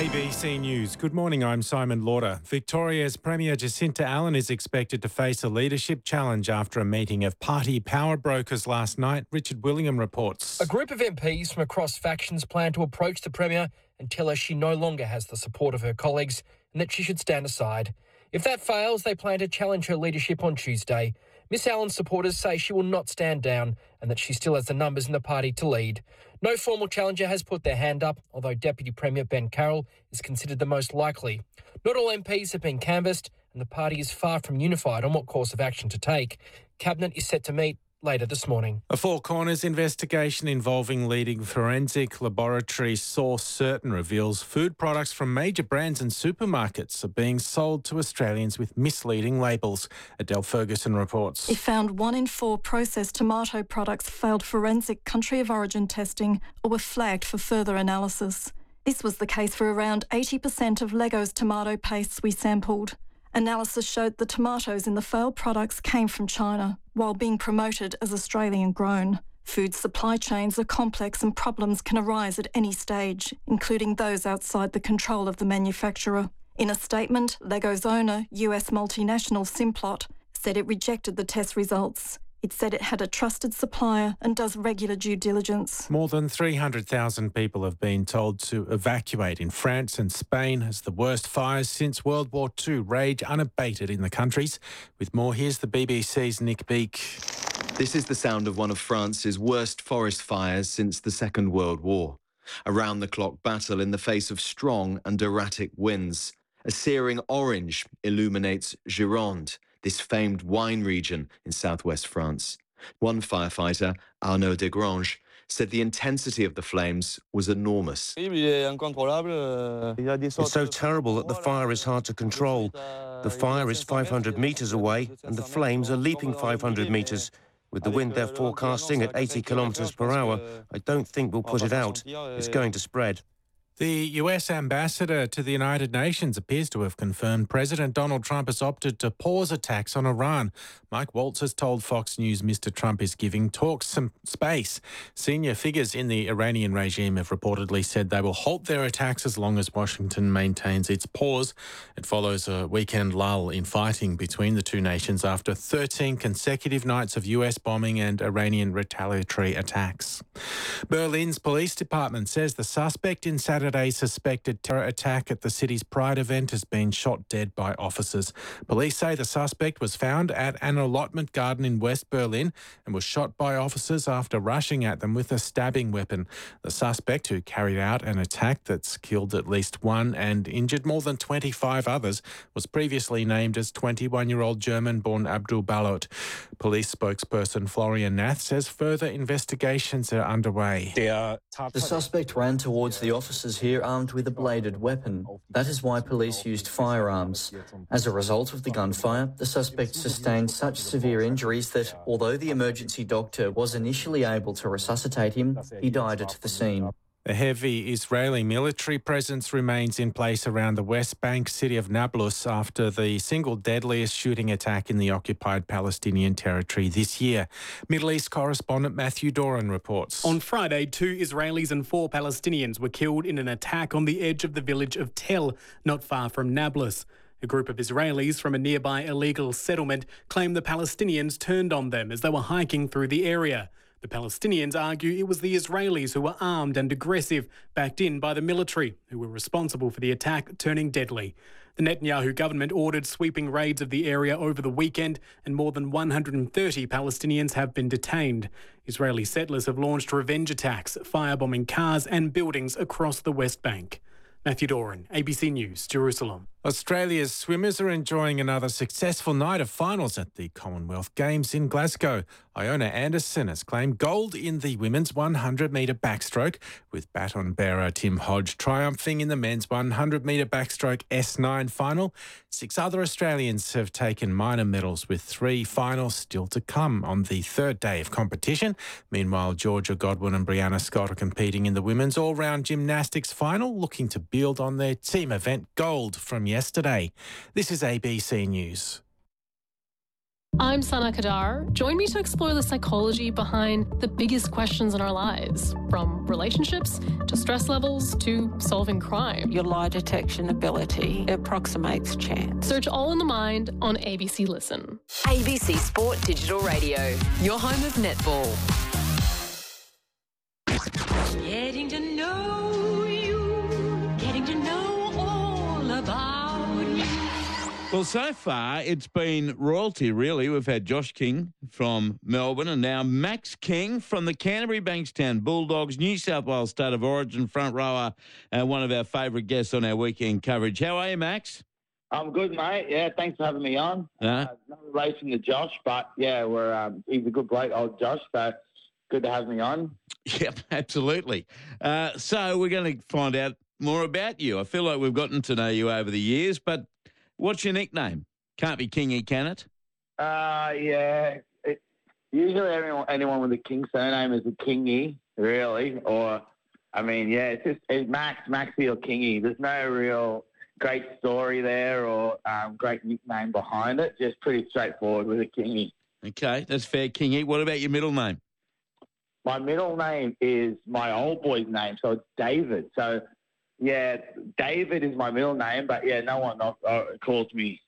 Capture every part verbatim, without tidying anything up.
A B C News. Good morning, I'm Simon Lauder. Victoria's Premier Jacinta Allen is expected to face a leadership challenge after a meeting of party power brokers last night. Richard Willingham reports. A group of M Ps from across factions plan to approach the Premier and tell her she no longer has the support of her colleagues and that she should stand aside. If that fails, they plan to challenge her leadership on Tuesday. Miss Allen's supporters say she will not stand down and that she still has the numbers in the party to lead. No formal challenger has put their hand up, although Deputy Premier Ben Carroll is considered the most likely. Not all M Ps have been canvassed, and the party is far from unified on what course of action to take. Cabinet is set to meet later this morning. A Four Corners investigation involving leading forensic laboratory Source Certain reveals food products from major brands and supermarkets are being sold to Australians with misleading labels. Adele Ferguson reports. It found one in four processed tomato products failed forensic country of origin testing or were flagged for further analysis. This was the case for around eighty percent of Lego's tomato pastes we sampled. Analysis showed the tomatoes in the failed products came from China, while being promoted as Australian grown. Food supply chains are complex and problems can arise at any stage, including those outside the control of the manufacturer. In a statement, Lego's owner, U S multinational Simplot, said it rejected the test results. It said it had a trusted supplier and does regular due diligence. More than three hundred thousand people have been told to evacuate in France and Spain as the worst fires since World War Two rage unabated in the countries. With more, here's the B B C's Nick Beake. This is the sound of one of France's worst forest fires since the Second World War. A round-the-clock battle in the face of strong and erratic winds. A searing orange illuminates Gironde, this famed wine region in southwest France. One firefighter, Arnaud Desgranges, said the intensity of the flames was enormous. It's so terrible that the fire is hard to control. The fire is five hundred metres away and the flames are leaping five hundred metres. With the wind they're forecasting at eighty kilometres per hour, I don't think we'll put it out. It's going to spread. The U S ambassador to the United Nations appears to have confirmed President Donald Trump has opted to pause attacks on Iran. Mike Waltz has told Fox News Mister Trump is giving talks some space. Senior figures in the Iranian regime have reportedly said they will halt their attacks as long as Washington maintains its pause. It follows a weekend lull in fighting between the two nations after thirteen consecutive nights of U S bombing and Iranian retaliatory attacks. Berlin's police department says the suspect in Saturday Saturday's suspected terror attack at the city's Pride event has been shot dead by officers. Police say the suspect was found at an allotment garden in West Berlin and was shot by officers after rushing at them with a stabbing weapon. The suspect, who carried out an attack that's killed at least one and injured more than twenty-five others, was previously named as twenty-one-year-old German-born Abdul Balot. Police spokesperson Florian Nath says further investigations are underway. The suspect ran towards the officers here armed with a bladed weapon. That is why police used firearms. As a result of the gunfire, the suspect sustained such severe injuries that, although the emergency doctor was initially able to resuscitate him, he died at the scene. A heavy Israeli military presence remains in place around the West Bank city of Nablus after the single deadliest shooting attack in the occupied Palestinian territory this year. Middle East correspondent Matthew Doran reports. On Friday, two Israelis and four Palestinians were killed in an attack on the edge of the village of Tel, not far from Nablus. A group of Israelis from a nearby illegal settlement claim the Palestinians turned on them as they were hiking through the area. The Palestinians argue it was the Israelis who were armed and aggressive, backed in by the military, who were responsible for the attack turning deadly. The Netanyahu government ordered sweeping raids of the area over the weekend, and more than one hundred thirty Palestinians have been detained. Israeli settlers have launched revenge attacks, firebombing cars and buildings across the West Bank. Matthew Doran, A B C News, Jerusalem. Australia's swimmers are enjoying another successful night of finals at the Commonwealth Games in Glasgow. Iona Anderson has claimed gold in the women's one hundred metre backstroke, with baton bearer Tim Hodge triumphing in the men's one hundred metre backstroke S nine final. Six other Australians have taken minor medals, with three finals still to come on the third day of competition. Meanwhile, Georgia Godwin and Brianna Scott are competing in the women's all-round gymnastics final, looking to build on their team event gold from yesterday. This is A B C News. I'm Sana Kadar. Join me to explore the psychology behind the biggest questions in our lives, from relationships to stress levels to solving crime. Your lie detection ability approximates chance. Search All in the Mind on A B C Listen. A B C Sport Digital Radio, your home of netball. Getting to know you, getting to know all about you. Well, so far, it's been royalty, really. We've had Josh King from Melbourne and now Max King from the Canterbury Bankstown Bulldogs, New South Wales State of Origin front rower, and one of our favourite guests on our weekend coverage. How are you, Max? I'm good, mate. Yeah, thanks for having me on. Uh, uh, no relation to Josh, but, yeah, we're um, he's a good bloke, old Josh, so good to have me on. Yep, absolutely. Uh, so we're going to find out more about you. I feel like we've gotten to know you over the years, but what's your nickname? Can't be Kingy, can it? Uh, yeah. It, usually anyone, anyone with a King surname is a Kingy, really. Or, I mean, yeah, it's just it's Max, Maxie or Kingy. There's no real great story there or um, great nickname behind it. Just pretty straightforward with a Kingy. Okay, that's fair, Kingy. What about your middle name? My middle name is my old boy's name, so it's David. So, yeah, David is my middle name, but, yeah, no one uh, calls me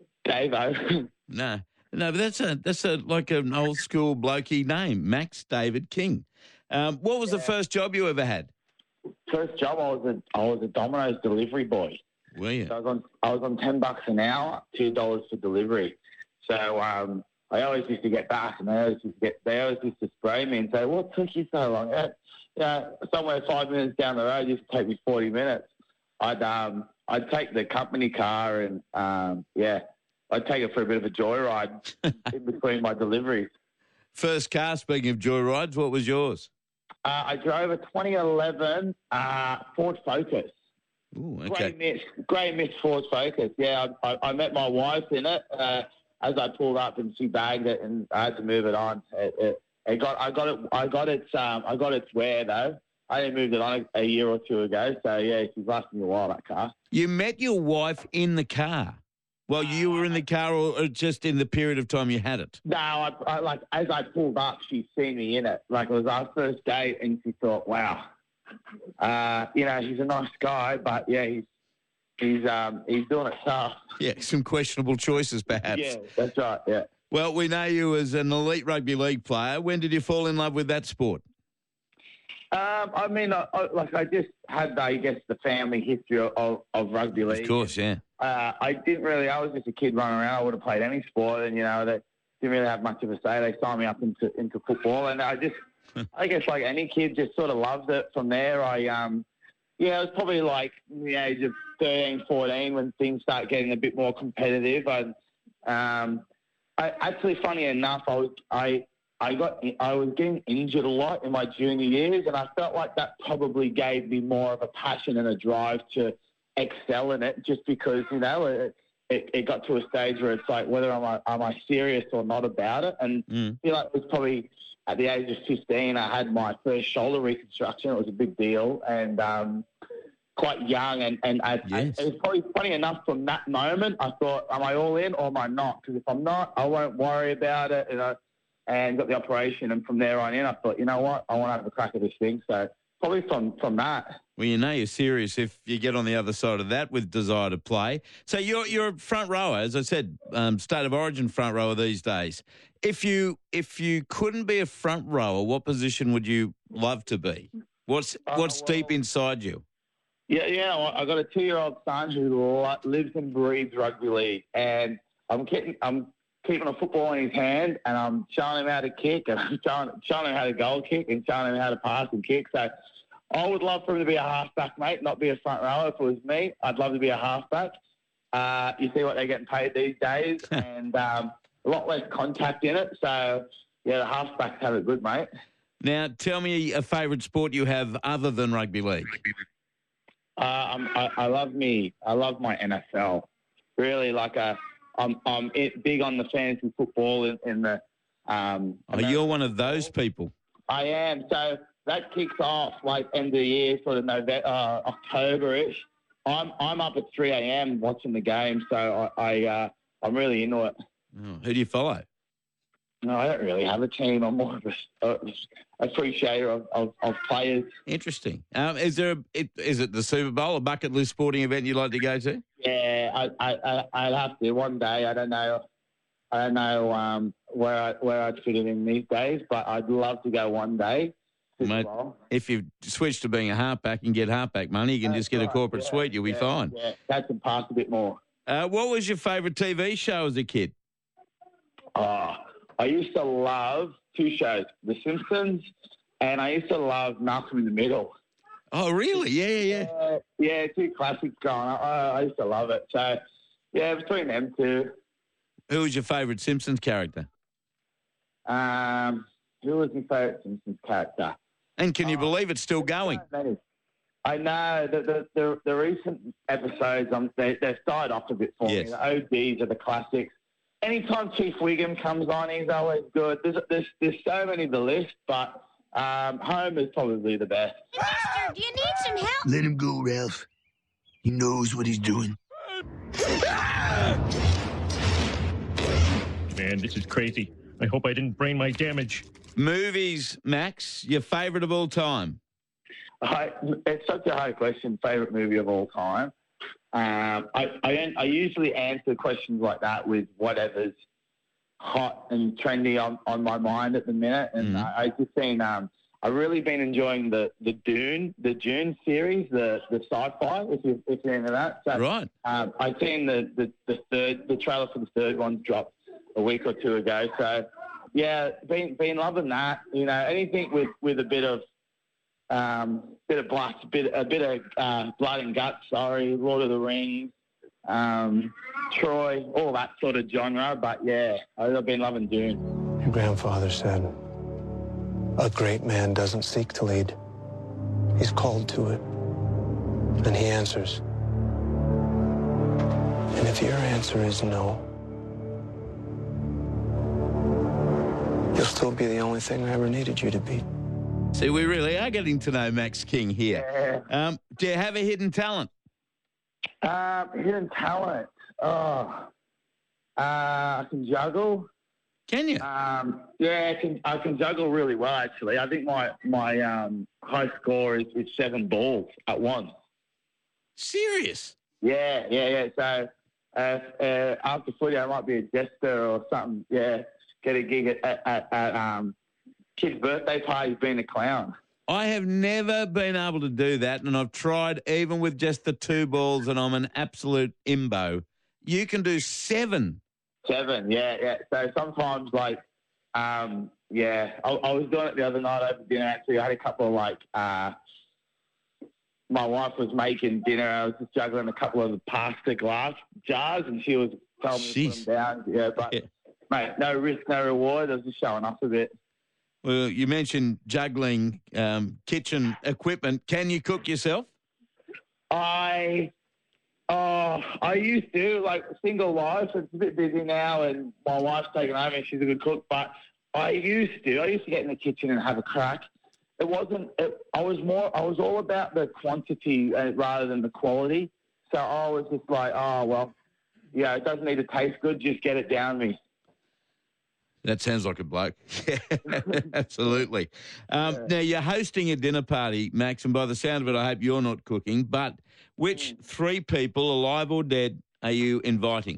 Davo. No, no, but that's a that's a like an old school blokey name, Max David King. Um, what was yeah. the first job you ever had? First job, I was a I was a Domino's delivery boy. Were you? So I was on I was on ten bucks an hour, two dollars for delivery. So um, I always used to get back, and they always used to get they always used to spray me and say, "What took you so long?" Yeah, you know, somewhere five minutes down the road used to take me forty minutes. I'd um I'd take the company car and um yeah. I'd take it for a bit of a joyride in between my deliveries. First car, speaking of joyrides, what was yours? Uh, I drove a twenty eleven uh, Ford Focus. Ooh, okay. Grey mist, grey mist Ford Focus. Yeah, I, I, I met my wife in it uh, as I pulled up, and she bagged it, and I had to move it on. It, it, it got, I got it, I got its, um, I got its wear though. I only moved it on a, a year or two ago, so yeah, she's lasting a while, that car. You met your wife in the car. Well, you were in the car or just in the period of time you had it? No, I, I, like as I pulled up, she'd seen me in it. Like it was our first date, and she thought, "Wow, uh, you know, he's a nice guy, but yeah, he's he's um he's doing it tough." Yeah, some questionable choices, perhaps. Yeah, that's right. Yeah. Well, we know you as an elite rugby league player. When did you fall in love with that sport? Um, I mean, I, I, like I just had, I guess, the family history of, of rugby league. Of course, yeah. Uh, I didn't really. I was just a kid running around. I would have played any sport, and you know, they didn't really have much of a say. They signed me up into into football, and I just, I guess, like any kid, just sort of loved it. From there, I, um, yeah, it was probably like the age of thirteen, fourteen when things start getting a bit more competitive. I, um, I actually, funny enough, I was, I. I got I was getting injured a lot in my junior years, and I felt like that probably gave me more of a passion and a drive to excel in it, just because, you know, it, it, it got to a stage where it's like, whether am I, am I serious or not about it? And mm. I feel like it was probably at the age of fifteen, I had my first shoulder reconstruction. It was a big deal, and um, quite young. And, and I, yes. I, it was probably funny enough from that moment, I thought, am I all in or am I not? Because if I'm not, I won't worry about it. You know, and got the operation, and from there on in, I thought, you know what, I want to have a crack at this thing. So probably from, from that. Well, you know you're serious if you get on the other side of that with desire to play. So you're you're a front rower, as I said, um, State of Origin front rower these days. If you if you couldn't be a front rower, what position would you love to be? What's uh, what's well, deep inside you? Yeah, yeah. Well, I got a two-year-old son who lives and breathes rugby league, and I'm getting I'm. keeping a football in his hand, and I'm showing him how to kick, and I'm showing, showing him how to goal kick, and showing him how to pass and kick. So I would love for him to be a halfback, mate, not be a front rower. If it was me, I'd love to be a halfback. Uh, you see what they're getting paid these days, and um, a lot less contact in it. So, yeah, the halfbacks have it good, mate. Now, tell me a favourite sport you have other than rugby league. Uh, I'm, I, I love me. I love my N F L. Really, like a... I'm I'm big on the fantasy football in, in the. Um, oh, you're one of those people. I am. So that kicks off like end of the year, sort of November, uh, October-ish. I'm I'm up at three a.m. watching the game, so I, I uh, I'm really into it. Oh, who do you follow? No, I don't really have a team. I'm more of a, a appreciator of, of, of players. Interesting. Um, is there a, it, is it the Super Bowl, a bucket list sporting event you'd like to go to? Yeah, I, I, I, I'd have to one day. I don't know. I don't know um, where I, where I'd fit it in these days, but I'd love to go one day. Mate, if you switch to being a halfback and get halfback money, you can That's just get right. a corporate yeah, suite. You'll yeah, be fine. Yeah, that can pass a bit more. Uh, what was your favourite T V show as a kid? Oh, I used to love two shows, The Simpsons, and I used to love Malcolm in the Middle. Oh, really? Yeah, yeah, yeah. Uh, yeah, two classics growing up. I, I used to love it. So, yeah, between them two. Who was your favourite Simpsons character? Um, who was my favourite Simpsons character? And can you believe it's still going? I know the the, the, the recent episodes. Um, they they've started off a bit for Yes. me. The O Gs are the classics. Anytime Chief Wiggum comes on, he's always good. There's there's, there's so many to list, but um, Homer's probably the best. Buster, do you need some help? Let him go, Ralph. He knows what he's doing. Man, this is crazy. I hope I didn't brain my damage. Movies, Max, your favourite of all time? I, it's such a hard question. Favorite movie of all time. Um, I, I I usually answer questions like that with whatever's hot and trendy on, on my mind at the minute, and Mm. I, I just seen um I've really been enjoying the, the Dune the Dune series, the the sci-fi. If you if you're into that, so, Right. Um, I've seen the, the, the third the trailer for the third one dropped a week or two ago. So yeah, been been loving that. You know, anything with, with a bit of um, bit of blood, bit a bit of uh, blood and guts. Sorry, Lord of the Rings, um, Troy, all that sort of genre. But yeah, I've been loving Dune. Your grandfather said, "A great man doesn't seek to lead; he's called to it, and he answers. And if your answer is no, you'll still be the only thing I ever needed you to be." See, we really are getting to know Max King here. Yeah. Um, do you have a hidden talent? Um, hidden talent. Oh, uh, I can juggle. Can you? Um, yeah, I can. I can juggle really well. Actually, I think my my um, high score is, is seven balls at once. Serious? Yeah, yeah, yeah. So uh, uh, after footy, I might be a jester or something. Yeah, get a gig at at, at, at um, kids' birthday parties, being a clown. I have never been able to do that, and I've tried even with just the two balls, and I'm an absolute imbo. You can do seven. Seven, yeah, yeah. So sometimes, like, um, yeah, I, I was doing it the other night over dinner. Actually, I had a couple of like, uh, my wife was making dinner. I was just juggling a couple of the pasta glass jars, and she was telling me to put them down. Yeah, but Yeah. mate, no risk, no reward. I was just showing off a bit. Well, you mentioned juggling um, kitchen equipment. Can you cook yourself? I, oh, I used to, like, single life. It's a bit busy now, and my wife's taken over, and she's a good cook. But I used to. I used to get in the kitchen and have a crack. It wasn't. It, I was more. I was all about the quantity uh, rather than the quality. So I was just like, oh well, yeah, it doesn't need to taste good. Just get it down me. That sounds like a bloke. Absolutely. Um, Yeah. Now, you're hosting a dinner party, Max, and by the sound of it, I hope you're not cooking, but which three people, alive or dead, are you inviting?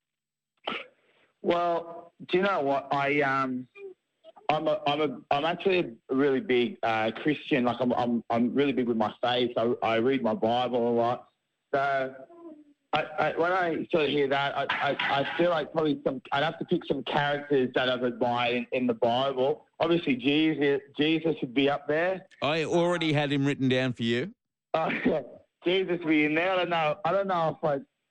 Well, do you know what? I um, I'm a, I'm a, I'm actually a really big uh, Christian. Like I'm, I'm, I'm really big with my faith. I, I read my Bible a lot. So I, I, when I sort of hear that, I, I, I feel like probably some. I'd have to pick some characters that I've admired in, in the Bible. Obviously, Jesus, Jesus would be up there. I already had him written down for you. Uh, Jesus would be in there. I don't know. I don't know if I